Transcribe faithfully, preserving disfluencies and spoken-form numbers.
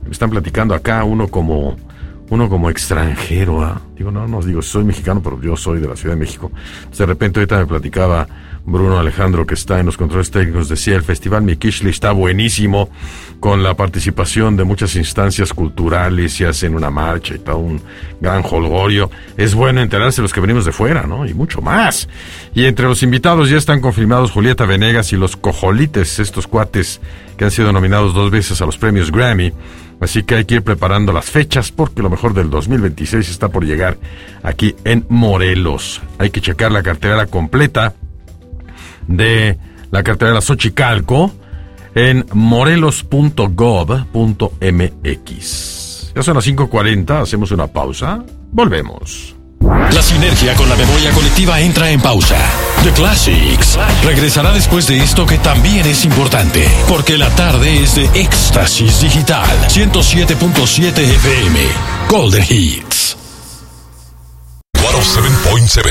Me están platicando acá uno como uno como extranjero, ¿eh? Digo, no, no, digo, soy mexicano, pero yo soy de la Ciudad de México. Entonces, de repente ahorita me platicaba Bruno Alejandro, que está en los controles técnicos, decía, el Festival Miquixtli está buenísimo, con la participación de muchas instancias culturales, y hacen una marcha y todo un gran jolgorio. Es bueno enterarse de los que venimos de fuera, ¿no? Y mucho más. Y entre los invitados ya están confirmados Julieta Venegas y los Cojolites, estos cuates que han sido nominados dos veces a los premios Grammy. Así que hay que ir preparando las fechas, porque lo mejor del dos mil veintiséis está por llegar aquí en Morelos. Hay que checar la cartelera completa de la cartelera Xochicalco en morelos punto gov punto mx. Ya son las cinco cuarenta, hacemos una pausa, volvemos. La sinergia con la memoria colectiva entra en pausa. The Classics regresará después de esto, que también es importante, porque la tarde es de Éxtasis Digital. ciento siete punto siete F M Golden Hits. ciento siete punto siete